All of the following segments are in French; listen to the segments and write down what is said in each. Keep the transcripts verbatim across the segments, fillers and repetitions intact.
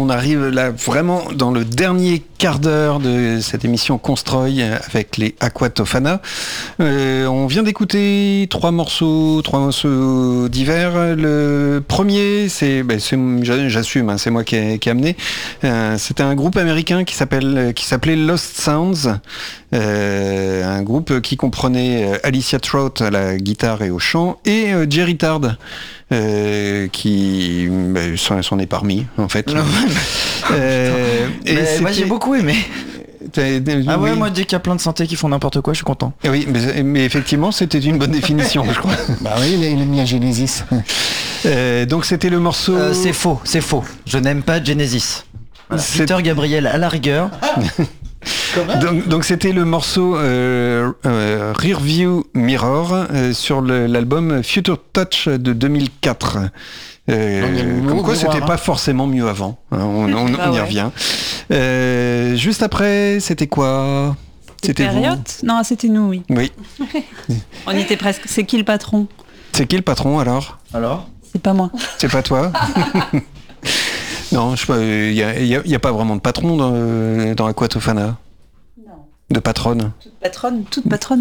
on arrive là vraiment dans le dernier quart d'heure de cette émission Constroy avec les Aqua Tofana. Euh, on vient d'écouter trois morceaux, trois morceaux divers. Le premier, c'est, ben, c'est j'assume, hein, c'est moi qui ai, qui ai amené. Euh, c'était un groupe américain qui s'appelle, qui s'appelait Lost Sounds. Euh, un groupe qui comprenait Alicia Trout à la guitare et au chant et euh, Jerry Tard euh, qui bah, s'en, s'en est parmi en fait. euh, et moi j'ai beaucoup aimé. T'as, t'as, ah ouais, oui. Moi dès qu'il y a plein de synthés qui font n'importe quoi, je suis content. Et oui, mais, mais effectivement, c'était une bonne définition, je crois. Bah oui, il a, il a mis un Genesis. Euh, donc c'était le morceau. Euh, c'est faux, c'est faux. Je n'aime pas Genesis. Voilà. Peter Gabriel à la rigueur. donc, donc c'était le morceau euh, euh, Rearview Mirror euh, sur le, l'album Future Touch de deux mille quatre. Euh, comme quoi c'était pas forcément mieux avant, hein, on, on, bah on y ouais. revient. Euh, juste après, c'était quoi? C'était Période? Non, c'était nous, oui. Oui. On y était presque. C'est qui le patron? C'est qui le patron alors? Alors? C'est pas moi. C'est pas toi? Non, je sais pas, il n'y a, y a, y a pas vraiment de patron dans, dans Aqua Tofana. Non. De patronne. Toute patronne, toute patronne.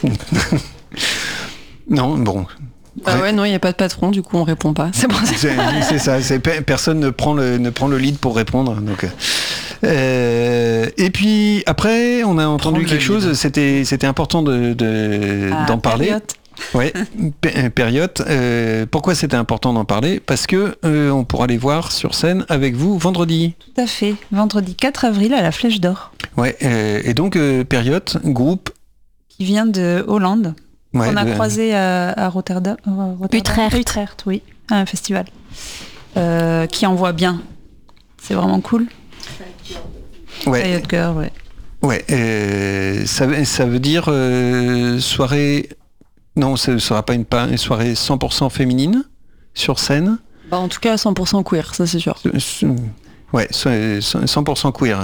Non, bon. Bah ouais, ouais non, il n'y a pas de patron, du coup on répond pas. C'est, bon. c'est, c'est ça, c'est, personne ne prend, le, ne prend le lead pour répondre. Donc, euh, et puis après, on a entendu quelque chose, c'était, c'était important de, de, ah, d'en parler. Période. Ouais, p- période. Euh, pourquoi c'était important d'en parler? Parce que euh, on pourra les voir sur scène avec vous vendredi. Tout à fait, vendredi quatre avril à la Flèche d'Or. Ouais, euh, et donc euh, période, groupe qui vient de Hollande. Ouais, on a de... croisé à, à Rotterdam, Rotterdam. Utrecht. Utrecht, oui, à un festival euh, qui envoie bien. C'est vraiment cool. Ouais. Riot Girl, ouais. Ouais, euh, ça, ça veut dire euh, soirée. Non, ce ne sera pas une, une soirée cent pour cent féminine sur scène. Bah en tout cas cent pour cent queer, ça c'est sûr. Ouais, cent pour cent queer.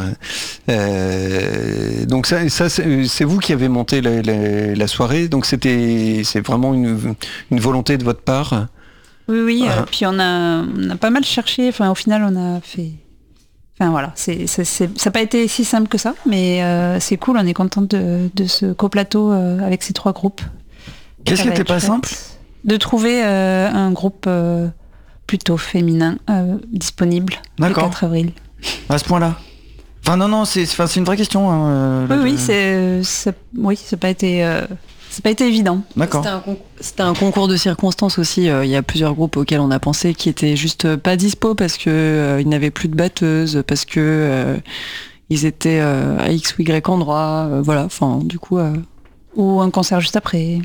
Euh, donc ça, ça c'est, c'est vous qui avez monté la, la, la soirée, donc c'était, c'est vraiment une, une volonté de votre part. Oui, oui. Ah. Euh, puis on a, on a pas mal cherché. Enfin, au final, on a fait. Enfin voilà, c'est, c'est, c'est, ça n'a pas été si simple que ça, mais euh, c'est cool. On est content de, de ce coplateau euh, avec ces trois groupes. Qu'est-ce qui n'était pas simple? De trouver euh, un groupe euh, plutôt féminin euh, disponible. D'accord. Le quatre avril. À ce point-là. Enfin non non, c'est, c'est une vraie question. Hein, euh, oui le... oui, c'est, c'est oui, c'est pas été. Euh, C'est pas été évident. D'accord. C'était un, con- c'était un concours de circonstances aussi. Il euh, y a plusieurs groupes auxquels on a pensé qui étaient juste pas dispo parce que euh, ils n'avaient plus de batteuse, parce que euh, ils étaient euh, à X ou Y endroit. Euh, voilà. Enfin, du coup. Euh... Ou un concert juste après.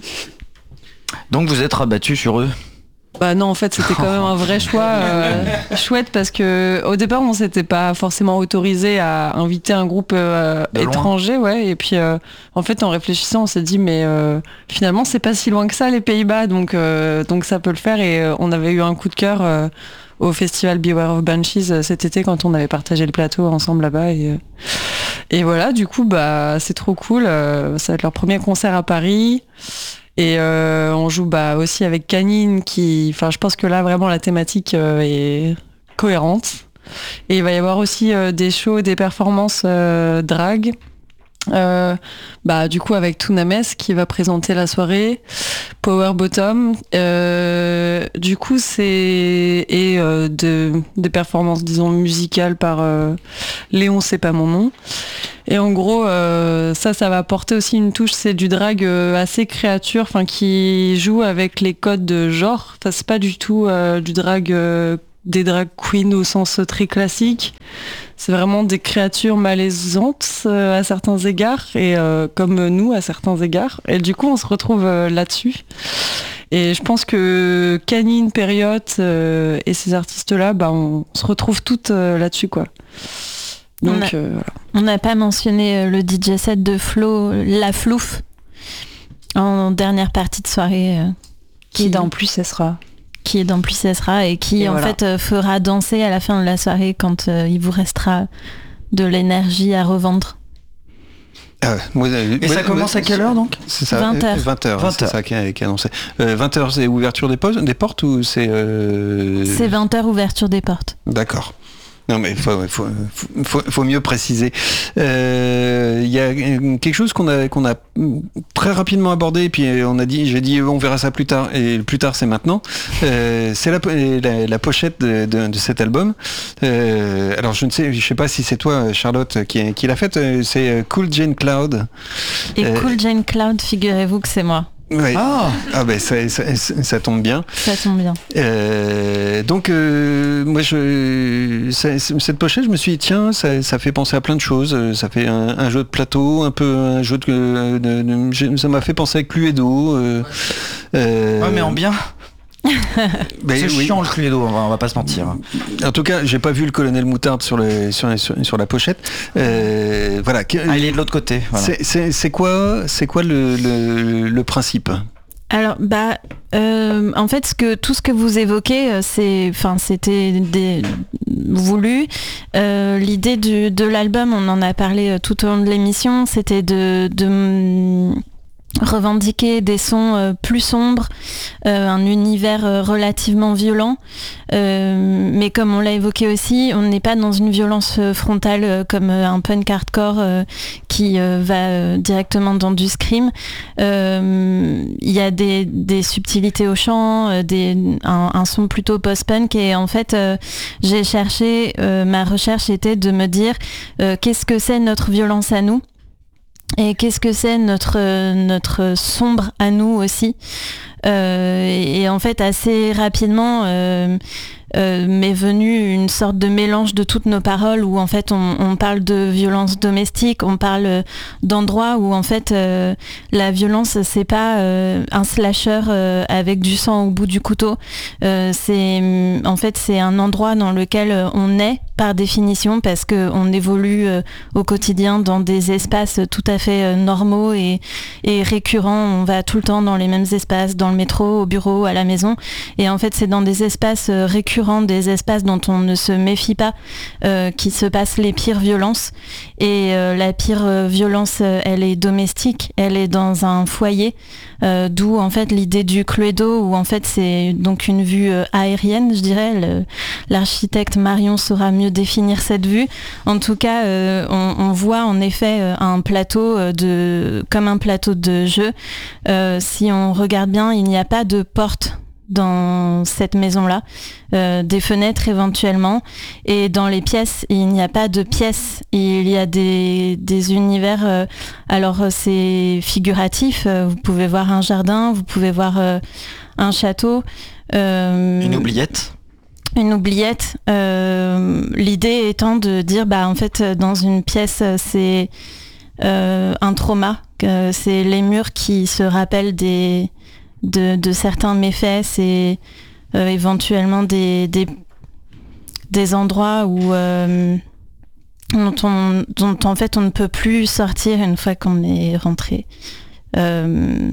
Donc vous êtes rabattu sur eux? Bah non, en fait, c'était quand même un vrai choix euh, chouette parce que au départ, on s'était pas forcément autorisé à inviter un groupe euh, étranger, ouais. Et puis, euh, en fait, en réfléchissant, on s'est dit, mais euh, finalement, c'est pas si loin que ça, les Pays-Bas, donc euh, donc ça peut le faire. Et euh, on avait eu un coup de cœur euh, au festival Beware of Banshees euh, cet été quand on avait partagé le plateau ensemble là-bas. Et, euh, et voilà, du coup, bah c'est trop cool. Euh, ça va être leur premier concert à Paris. Et euh, on joue bah, aussi avec Canine qui, enfin je pense que là vraiment la thématique euh, est cohérente. Et il va y avoir aussi euh, des shows, des performances euh, drag. Euh, bah du coup avec Tounames qui va présenter la soirée, Power Bottom. Euh, du coup c'est et euh, de des performances disons musicales par euh, Léon c'est pas mon nom. Et en gros, euh, ça, ça va apporter aussi une touche, c'est du drag euh, assez créature, enfin qui joue avec les codes de genre. Enfin, c'est pas du tout euh, du drag, euh, des drag queens au sens très classique. C'est vraiment des créatures malaisantes euh, à certains égards, et euh, comme nous à certains égards. Et du coup, on se retrouve euh, là-dessus. Et je pense que Canine, Période euh, et ces artistes-là, bah, on se retrouve toutes euh, là-dessus, quoi. Donc, on a, euh, voilà. On n'a pas mentionné le D J set de Flo, La Flouf, en dernière partie de soirée. Euh, qui, qui dans Plus ce sera. Qui est dans Plus ce sera et qui et en voilà. fait euh, fera danser à la fin de la soirée quand euh, il vous restera de l'énergie à revendre. Ah, moi, euh, et moi, ça commence à quelle heure donc? C'est ça, vingt heures. vingt heures, vingt c'est ça qui est, qui est annoncé. Euh, vingt heures, c'est ouverture des, po- des portes ou c'est... Euh... C'est vingt heures ouverture des portes. D'accord. Non mais il faut, faut, faut, faut mieux préciser. Il euh, y a quelque chose qu'on a, qu'on a très rapidement abordé, et puis on a dit, j'ai dit on verra ça plus tard, et plus tard c'est maintenant. Euh, c'est la, la, la pochette de, de, de cet album. Euh, alors je ne sais, je sais pas si c'est toi Charlotte qui, qui l'a faite. C'est Cool Jane Cloud. Et euh, Cool Jane Cloud, figurez-vous que c'est moi. Oui. Ah, ah ben ça, ça, ça tombe bien. Ça tombe bien. Euh, donc euh, moi je ça, cette pochette, je me suis dit tiens, ça, ça fait penser à plein de choses. Ça fait un, un jeu de plateau, un peu un jeu de, de, de ça m'a fait penser à Cluedo. Euh, euh, ouais, mais en bien. Ben, c'est oui. chiant le Cluedo, on va, on va pas se mentir. En tout cas, j'ai pas vu le colonel Moutarde sur, le, sur, sur, sur la pochette. Euh, voilà. Ah, il est de l'autre côté. Voilà. C'est, c'est, c'est quoi, c'est quoi le, le, le principe ? Alors, bah, euh, en fait, ce que, tout ce que vous évoquez, c'est, enfin, c'était des, voulu. Euh, l'idée du, de l'album, on en a parlé tout au long de l'émission, c'était de, de revendiquer des sons euh, plus sombres, euh, un univers euh, relativement violent, euh, mais comme on l'a évoqué aussi, on n'est pas dans une violence euh, frontale euh, comme euh, un punk hardcore euh, qui euh, va euh, directement dans du scream. Il euh, y a des, des subtilités au chant, euh, des, un, un son plutôt post-punk, et en fait euh, j'ai cherché, euh, ma recherche était de me dire euh, qu'est-ce que c'est notre violence à nous ? Et qu'est-ce que c'est notre, notre sombre à nous aussi, euh, et, et en fait assez rapidement euh, euh, m'est venu une sorte de mélange de toutes nos paroles où en fait on, on parle de violence domestique, on parle d'endroits où en fait euh, la violence c'est pas euh, un slasher euh, avec du sang au bout du couteau, euh, c'est en fait c'est un endroit dans lequel on est par définition parce qu'on évolue euh, au quotidien dans des espaces tout à fait euh, normaux et, et récurrents. On va tout le temps dans les mêmes espaces, dans le métro, au bureau, à la maison. Et en fait, c'est dans des espaces euh, récurrents, des espaces dont on ne se méfie pas, euh, qui se passent les pires violences. Et euh, la pire euh, violence, euh, elle est domestique, elle est dans un foyer, euh, d'où en fait l'idée du Cluedo, où en fait c'est donc une vue euh, aérienne, je dirais. Le, l'architecte Marion saura mieux définir cette vue. En tout cas, euh, on, on voit en effet euh, un plateau de, comme un plateau de jeu. Euh, si on regarde bien, il n'y a pas de porte dans cette maison-là, euh, des fenêtres éventuellement, et dans les pièces, il n'y a pas de pièces, il y a des, des univers, euh, alors c'est figuratif, euh, vous pouvez voir un jardin, vous pouvez voir euh, un château. Euh, Une oubliette Une oubliette. Euh, l'idée étant de dire, bah en fait, dans une pièce, c'est euh, un trauma. Euh, c'est les murs qui se rappellent des, de, de certains méfaits. C'est euh, éventuellement des, des, des endroits où euh, dont, on, dont en fait on ne peut plus sortir une fois qu'on est rentré. Euh,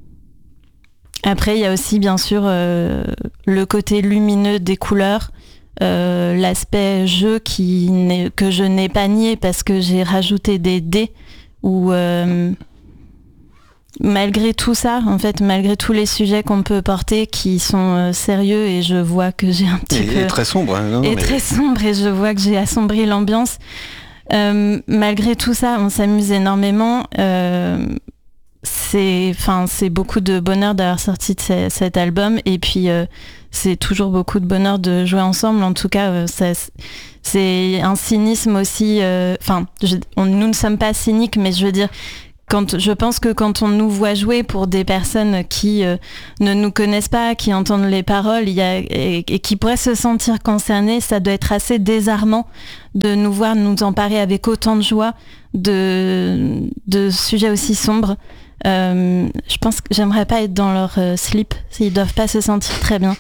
Après, il y a aussi, bien sûr, euh, le côté lumineux des couleurs, euh, l'aspect jeu qui n'est, que je n'ai pas nié parce que j'ai rajouté des dés où, euh, malgré tout ça, en fait, malgré tous les sujets qu'on peut porter qui sont euh, sérieux, et je vois que j'ai un petit et, peu... Et très sombre. Hein, non, et mais... très sombre, et je vois que j'ai assombri l'ambiance. Euh, malgré tout ça, on s'amuse énormément. Euh, c'est enfin c'est beaucoup de bonheur d'avoir sorti c- cet album, et puis euh, c'est toujours beaucoup de bonheur de jouer ensemble. En tout cas, euh, ça, c'est un cynisme aussi, enfin euh, nous ne sommes pas cyniques, mais je veux dire, quand je pense que quand on nous voit jouer pour des personnes qui euh, ne nous connaissent pas, qui entendent les paroles, il y a, et, et qui pourraient se sentir concernés, ça doit être assez désarmant de nous voir nous emparer avec autant de joie de, de sujets aussi sombres. Euh, je pense que j'aimerais pas être dans leur euh, slip, ils doivent pas se sentir très bien.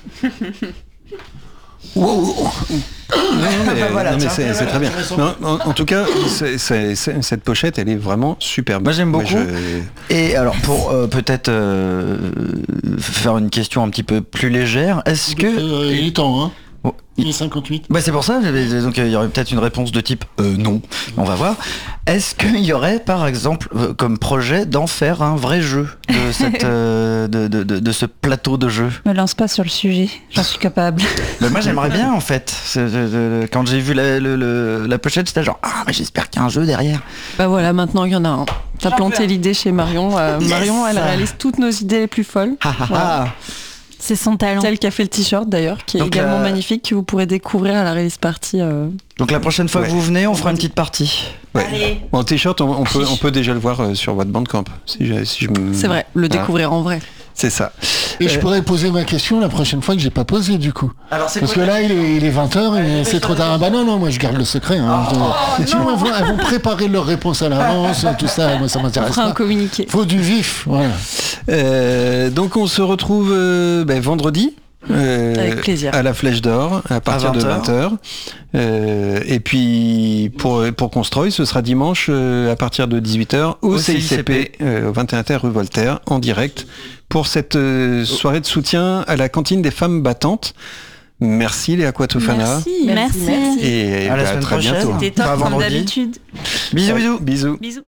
Wow. Non, mais, bah voilà, non, mais c'est, c'est très bien. Non, en, en tout cas, c'est, c'est, c'est, cette pochette, elle est vraiment superbe. Moi, j'aime beaucoup. Moi, je... Et alors, pour euh, peut-être euh, faire une question un petit peu plus légère, est-ce que... Euh, il est temps, hein. Oh, Il est cinquante-huit. Bah c'est pour ça, donc il y aurait peut-être une réponse de type euh, non, on va voir. Est-ce qu'il y aurait par exemple euh, comme projet d'en faire un vrai jeu de, cette, euh, de, de, de, de ce plateau de jeu? Me lance pas sur le sujet, j'en suis capable. Mais moi j'aimerais bien en fait. C'est, euh, quand j'ai vu la, le, le, la pochette, j'étais genre ah mais j'espère qu'il y a un jeu derrière. Bah voilà, maintenant il y en a un. T'as planté l'idée chez Marion. Euh, Yes. Marion, elle réalise toutes nos idées les plus folles. Ah, ah, Voilà. ah. C'est son talent. Celle qui a fait le t-shirt d'ailleurs, qui est Donc, également euh, magnifique, que vous pourrez découvrir à la release party. Euh... Donc la prochaine fois Ouais. que vous venez, on fera une petite partie. Ouais. En t-shirt, on, on peut, on peut déjà le voir euh, sur votre Bandcamp. Si je, si je me... C'est vrai, le Voilà. découvrir en vrai. C'est ça. Et je Euh, pourrais poser ma question la prochaine fois que j'ai pas posé du coup. Alors c'est Parce que quoi là il est, il est vingt heures et c'est trop tard. Ah bah non, non, moi je garde le secret. Hein. Je- Sinon elles vont, elles vont préparer leur réponse à l'avance, tout ça, moi ça On m'intéresse fera un pas. communiqué. Faut du vif, voilà. Euh, donc on se retrouve euh, ben, vendredi. euh, Avec plaisir. À la Flèche d'Or à partir À de vingt vingt heures. Euh, et puis pour, pour Constroy, ce sera dimanche euh, à partir de dix-huit heures au, Au C I C P, C I C P. euh, au vingt et un terre rue Voltaire, en direct, pour cette euh, soirée de soutien à la cantine des femmes battantes. Merci Léa Quatofana. Merci. Merci. Et À la bah, semaine très prochaine. bientôt. C'était top Pas comme vendredi. d'habitude. Bisous bisous. Bisous. Bisous.